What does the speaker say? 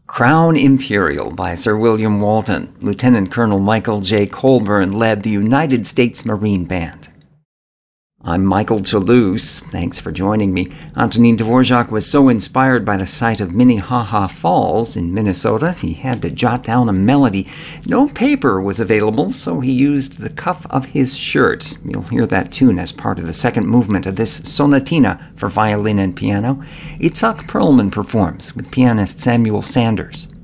Crown Imperial by Sir William Walton. Lieutenant Colonel Michael J. Colburn led the United States Marine Band. I'm Michael Toulouse. Thanks for joining me. Antonin Dvorak was so inspired by the sight of Minnehaha Falls in Minnesota, he had to jot down a melody. No paper was available, so he used the cuff of his shirt. You'll hear that tune as part of the second movement of this sonatina for violin and piano. Itzhak Perlman performs with pianist Samuel Sanders.